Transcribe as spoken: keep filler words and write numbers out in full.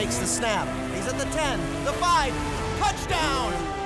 fakes the snap. He's at the ten, the five, touchdown!